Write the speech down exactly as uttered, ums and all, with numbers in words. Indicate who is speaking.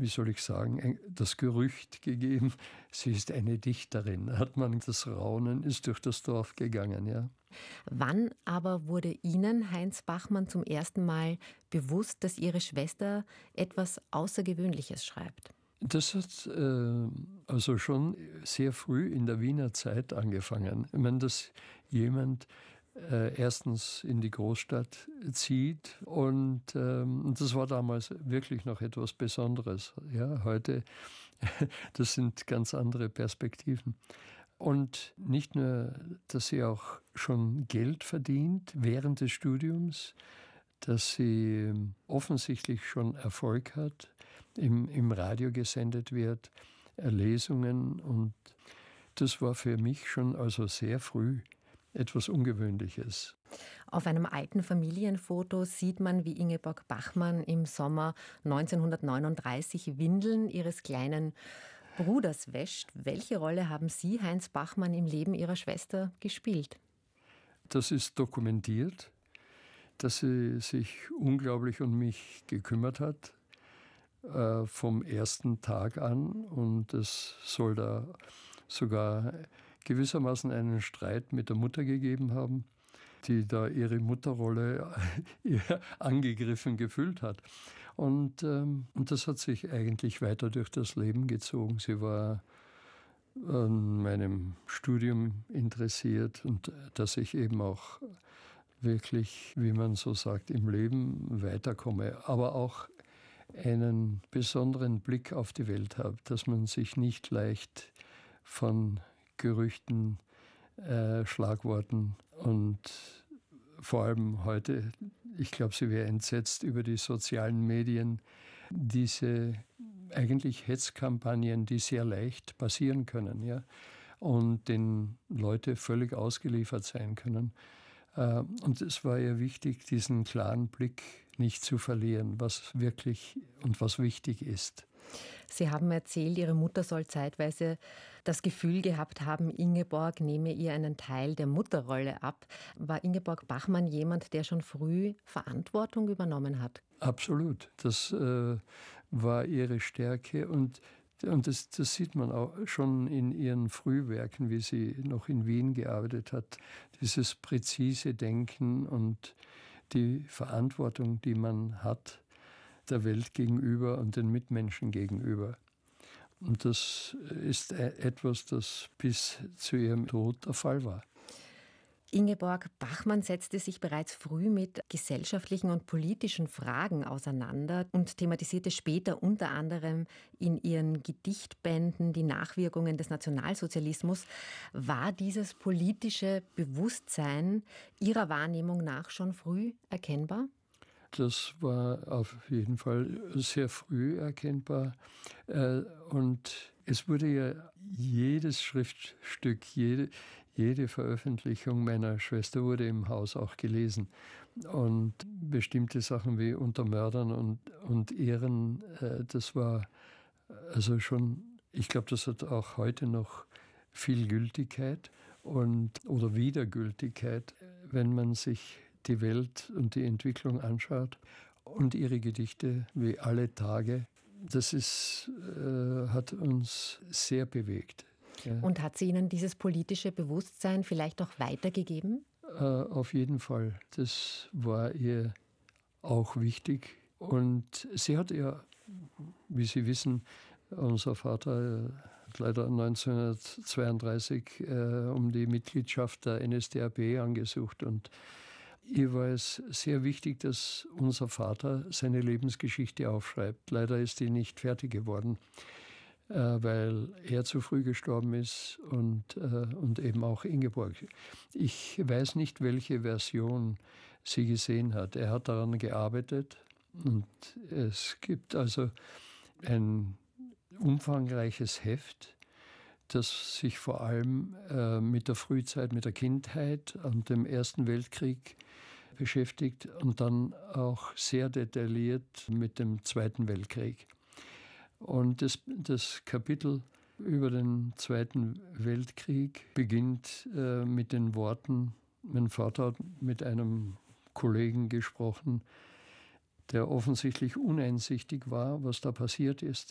Speaker 1: wie soll ich sagen, das Gerücht gegeben, sie ist eine Dichterin. Hat man das Raunen, ist durch das Dorf gegangen, ja.
Speaker 2: Wann aber wurde Ihnen, Heinz Bachmann, zum ersten Mal bewusst, dass Ihre Schwester etwas Außergewöhnliches schreibt?
Speaker 1: Das hat äh, also schon sehr früh in der Wiener Zeit angefangen. Ich meine, dass jemand äh, erstens in die Großstadt zieht und ähm, das war damals wirklich noch etwas Besonderes. Ja, heute, das sind ganz andere Perspektiven. Und nicht nur, dass sie auch schon Geld verdient während des Studiums, dass sie offensichtlich schon Erfolg hat, im, im Radio gesendet wird, Lesungen. Und das war für mich schon also sehr früh etwas Ungewöhnliches.
Speaker 2: Auf einem alten Familienfoto sieht man, wie Ingeborg Bachmann im Sommer neunzehnhundertneununddreißig Windeln ihres kleinen Bruders wäscht. Welche Rolle haben Sie, Heinz Bachmann, im Leben Ihrer Schwester gespielt?
Speaker 1: Das ist dokumentiert, dass sie sich unglaublich um mich gekümmert hat, äh, vom ersten Tag an. Und es soll da sogar gewissermaßen einen Streit mit der Mutter gegeben haben, die da ihre Mutterrolle angegriffen gefühlt hat. Und, ähm, und das hat sich eigentlich weiter durch das Leben gezogen. Sie war an meinem Studium interessiert und dass ich eben auch wirklich, wie man so sagt, im Leben weiterkomme, aber auch einen besonderen Blick auf die Welt habe, dass man sich nicht leicht von Gerüchten, äh, Schlagworten und vor allem heute, ich glaube, sie wäre entsetzt über die sozialen Medien, diese eigentlich Hetzkampagnen, die sehr leicht passieren können, ja, und denen Leute völlig ausgeliefert sein können. Und es war ihr wichtig, diesen klaren Blick nicht zu verlieren, was wirklich und was wichtig ist.
Speaker 2: Sie haben erzählt, Ihre Mutter soll zeitweise das Gefühl gehabt haben, Ingeborg nehme ihr einen Teil der Mutterrolle ab. War Ingeborg Bachmann jemand, der schon früh Verantwortung übernommen hat?
Speaker 1: Absolut. Das äh, war ihre Stärke und Und das, das sieht man auch schon in ihren Frühwerken, wie sie noch in Wien gearbeitet hat. Dieses präzise Denken und die Verantwortung, die man hat der Welt gegenüber und den Mitmenschen gegenüber. Und das ist etwas, das bis zu ihrem Tod der Fall war.
Speaker 2: Ingeborg Bachmann setzte sich bereits früh mit gesellschaftlichen und politischen Fragen auseinander und thematisierte später unter anderem in ihren Gedichtbänden die Nachwirkungen des Nationalsozialismus. War dieses politische Bewusstsein Ihrer Wahrnehmung nach schon früh erkennbar?
Speaker 1: Das war auf jeden Fall sehr früh erkennbar. Und es wurde ja jedes Schriftstück, jede, jede Veröffentlichung meiner Schwester wurde im Haus auch gelesen. Und bestimmte Sachen wie Unter Mördern und, und Ehren, das war also schon, ich glaube, das hat auch heute noch viel Gültigkeit und, oder Wiedergültigkeit, wenn man sich die Welt und die Entwicklung anschaut. Und ihre Gedichte, wie Alle Tage, das ist, äh, hat uns sehr bewegt. Ja.
Speaker 2: Und hat sie Ihnen dieses politische Bewusstsein vielleicht auch weitergegeben?
Speaker 1: Äh, auf jeden Fall. Das war ihr auch wichtig. Und sie hat ja, wie Sie wissen, unser Vater hat leider neunzehnhundertzweiunddreißig äh, um die Mitgliedschaft der N S D A P angesucht. Und ihr war es sehr wichtig, dass unser Vater seine Lebensgeschichte aufschreibt. Leider ist die nicht fertig geworden, äh, weil er zu früh gestorben ist und, äh, und eben auch Ingeborg. Ich weiß nicht, welche Version sie gesehen hat. Er hat daran gearbeitet und es gibt also ein umfangreiches Heft, das sich vor allem äh, mit der Frühzeit, mit der Kindheit und dem Ersten Weltkrieg beschäftigt und dann auch sehr detailliert mit dem Zweiten Weltkrieg. Und das, das Kapitel über den Zweiten Weltkrieg beginnt äh, mit den Worten, mein Vater hat mit einem Kollegen gesprochen, der offensichtlich uneinsichtig war, was da passiert ist.